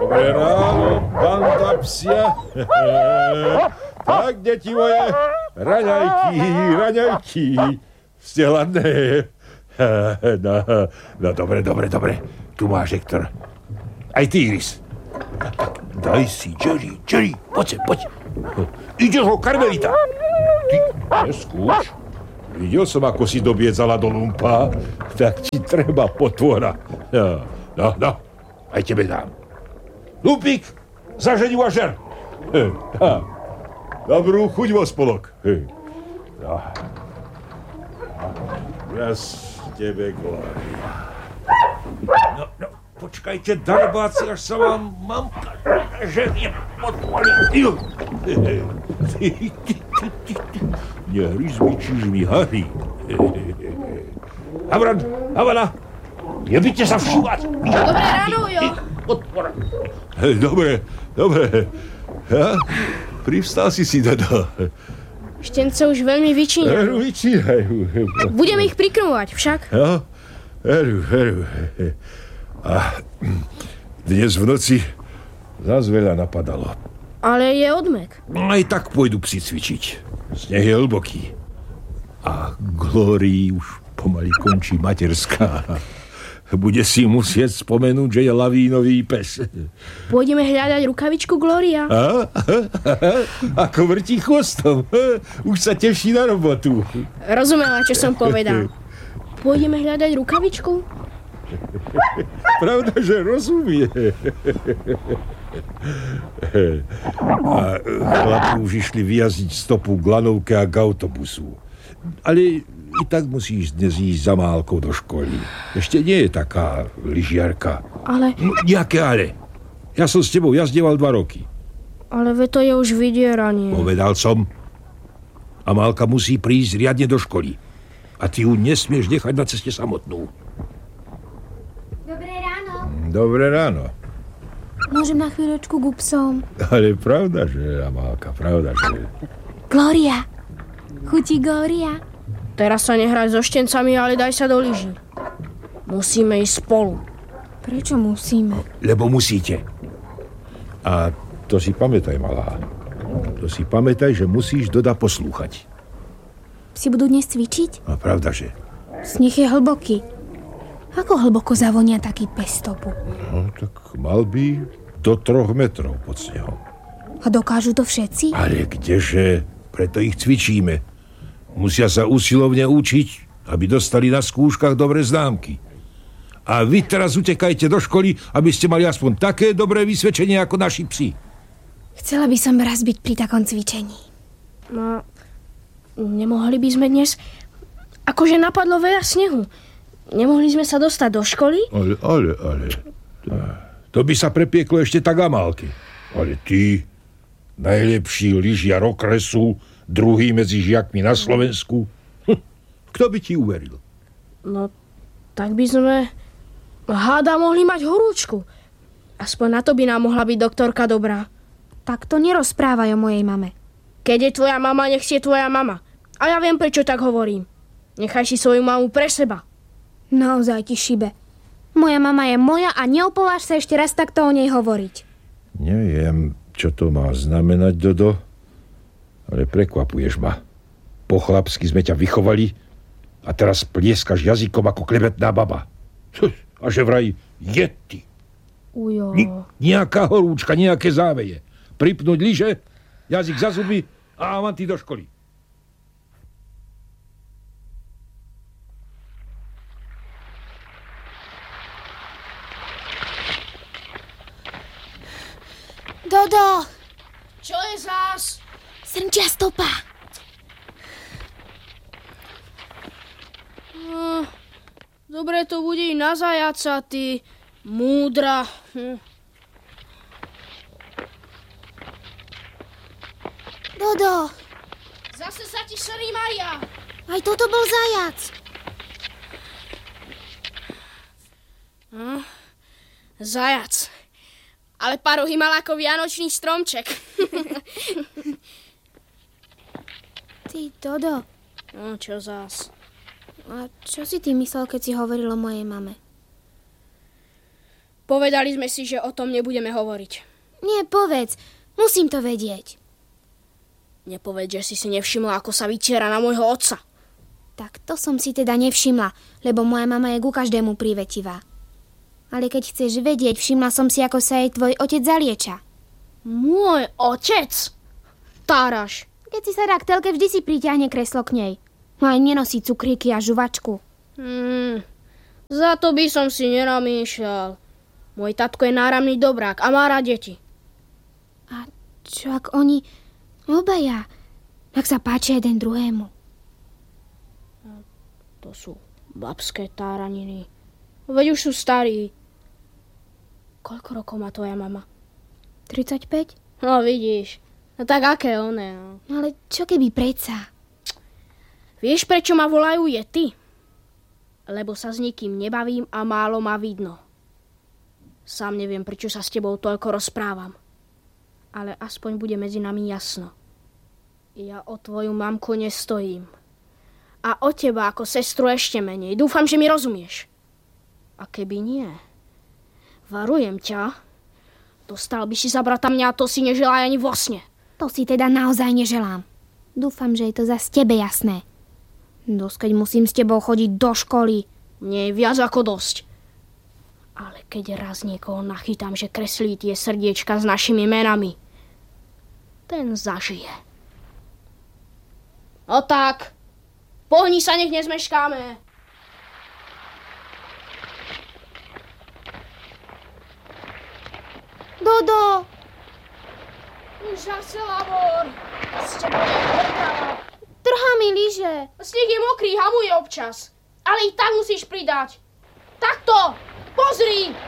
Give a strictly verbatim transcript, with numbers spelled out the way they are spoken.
Dobré ráno, banda psia. Tak, deti moje, raňajky, raňajky. Ste hladné. No, no, dobre, dobre, dobre. Tu máš, Hektor. Aj ty, Iris. Daj si, Jerry, Jerry, poď, poď. Ideš ho, Karmelita. Ty, neskúš. Videl som, ako si dobiedzala do lumpa. Tak ti treba potvora. No, no, no. Aj tebe dám. Lumpík, zaženi a žer. Dobrú chuť vo spolok. No. Raz tebe glória. No, no, počkajte, darbáci, až sa vám mamka ženie podpali. Nehryzmičíš mi, Harry. Havran, Havana, nebyďte sa všúvať. Dobré ráno, jo. Dobre, dobre. Ja? Privstal si si, Dodo. Štence už veľmi vyčíňajú. Vyčíňajú. Budeme ich prikrmovať však. No, veru, veru. A dnes v noci zás veľa napadalo. Ale je odmek. Aj tak pôjdu psi cvičiť. Sneh je hlboký. A Glórii už pomaly končí materská. Bude si musieť spomenúť, že je lavínový pes. Pôjdeme hľadať rukavičku Glória. A? Ako vrtí chvostom. Už sa teší na robotu. Rozumela, čo som povedal. Pôjdeme hľadať rukavičku? Pravda, že rozumie. A chlapi už išli vyjazdiť stopu k lanovke a k autobusu. Ale i tak musíš dnes ísť za Málkou do školy. Ešte nie je taká lyžiarka. Ale... No, nejaké ale. Ja som s tebou jazdieval dva roky. Ale ve to je už vydieranie. Povedal som. A Málka musí prísť riadne do školy. A ty ju nesmieš nechať na ceste samotnú. Dobré ráno. Dobré ráno. Môžem na chvíľočku k psom? Ale pravda, že Amálka, pravda, že... Glória. Chutí Glória. Teraz sa nehraj so štencami, ale daj sa do lyží. Musíme ísť spolu. Prečo musíme? Lebo musíte. A to si pamätaj, malá. To si pamätaj, že musíš Doda poslúchať. Psi budú dnes cvičiť? No, pravda, že... Sneh je hlboký. Ako hlboko zavonia taký pes stopu? No, tak mal by do troch metrov pod snehom. A dokážu to všetci? Ale kdeže? Preto ich cvičíme. Musia sa usilovne učiť, aby dostali na skúškach dobré známky. A vy teraz utekajte do školy, aby ste mali aspoň také dobré vysvedčenie ako naši psi. Chcela by som raz byť pri takom cvičení. No, nemohli by sme dnes... Akože napadlo veľa snehu. Nemohli sme sa dostať do školy? Ale, ale, ale... To by sa prepieklo ešte tak Amálky. Ale ty, najlepší lyžiar okresu, druhý medzi žiakmi na Slovensku. Hm, kto by ti uveril? No, tak by sme... Háda mohli mať horúčku. Aspoň na to by nám mohla byť doktorka dobrá. Tak to nerozprávaj o mojej mame. Keď je tvoja mama, nech je tvoja mama. A ja viem, prečo tak hovorím. Nechaj si svoju mamu pre seba. Naozaj ti šibe. Moja mama je moja a neopováž sa ešte raz takto o nej hovoriť. Neviem, čo to má znamenať, Dodo, ale prekvapuješ ma. Po chlapsky sme ťa vychovali a teraz plieskaš jazykom ako klebetná baba. A že vraj jety. Ujo. Ni- nejaká horúčka, nejaké záveje. Pripnúť lyže, jazyk za zuby a avanti do školy. Dodo! Čo je zás? Srnčia stopa. No, dobre to bude i na zajaca, ty múdra. Hm. Dodo! Zase sa ti srí Maria. Aj toto bol zajac. Hm. Zajac. Ale parohy mal ako vianočný stromček. Ty, Dodo. No, čo zás? A čo si ty myslel, keď si hovoril o mojej mame? Povedali sme si, že o tom nebudeme hovoriť. Nie, povedz. Musím to vedieť. Nepovedz, že si si nevšimla, ako sa vytiera na môjho otca. Tak to som si teda nevšimla, lebo moja mama je ku každému privetivá. Ale keď chceš vedieť, všimla som si, ako sa jej tvoj otec zalieča. Môj otec? Táraš. Keď si sa dá k telke, vždy si priťahne kreslo k nej. Aj nenosí cukríky a žuvačku. Hmm, za to by som si nenamýšľal. Môj tatko je náramný dobrák a má rád deti. A čo ak oni obaja, tak sa páčia jeden druhému? To sú babské táraniny. Veď už sú starí. Koľko rokov má tvoja mama? tridsaťpäť? No vidíš. No tak aké one, no. Ale čo keby predsa? Vieš, prečo ma volajú Yeti? Lebo sa s nikým nebavím a málo ma vidno. Sám neviem, prečo sa s tebou toľko rozprávam. Ale aspoň bude medzi nami jasno. Ja o tvoju mamku nestojím. A o teba ako sestru ešte menej. Dúfam, že mi rozumieš. A keby nie, varujem ťa, dostal by si za brata mňa a to si neželá ani vo sne. To si teda naozaj neželám. Dúfam, že je to zas tebe jasné. Dosť, keď musím s tebou chodiť do školy. Nie je viac ako dosť. Ale keď raz niekoho nachytám, že kreslí tie srdiečka s našimi menami, ten zažije. No tak, pohni sa, nech nezmeškáme. Dodo! Už zase labor. S tebou je horká. Trhá mi lyže. Sneh je mokrý, hamuje občas. Ale i tak musíš pridať. Takto! Pozri!